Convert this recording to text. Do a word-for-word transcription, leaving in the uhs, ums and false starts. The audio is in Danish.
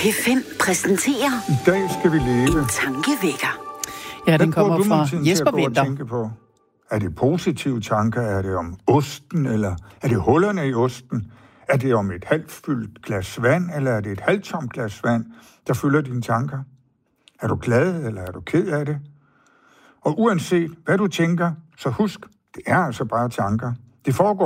P fem præsenterer... I dag skal vi leve. En tankevækker. Ja, den kommer fra Jesper Winther. Tænke på? Er det positive tanker? Er det om osten, eller er det hullerne i osten? Er det om et halvt fyldt glas vand, eller er det et halvt tomt glas vand, der fylder dine tanker? Er du glad, eller er du ked af det? Og uanset hvad du tænker, så husk, det er altså bare tanker. Det foregår